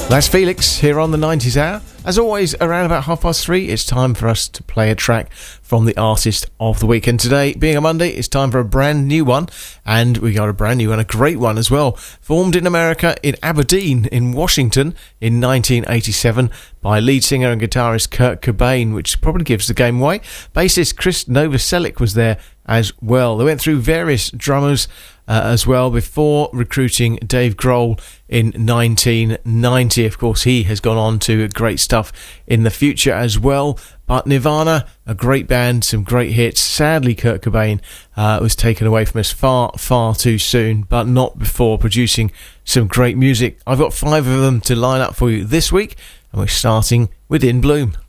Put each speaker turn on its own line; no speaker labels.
That's Felix here on the 90s Hour. As always, around about 3:30, it's time for us to play a track from the Artist of the Week. And today, being a Monday, it's time for a brand new one. And we got a brand new and a great one as well. Formed in America, in Aberdeen, in Washington, in 1987 by lead singer and guitarist Kurt Cobain, which probably gives the game away. Bassist Chris Novoselic was there as well. They went through various drummers as well before recruiting Dave Grohl in 1990. Of course, he has gone on to great stuff in the future as well. But Nirvana, a great band, some great hits. Sadly, Kurt Cobain was taken away from us far, far too soon, but not before producing some great music. I've got 5 of them to line up for you this week, and we're starting with In Bloom.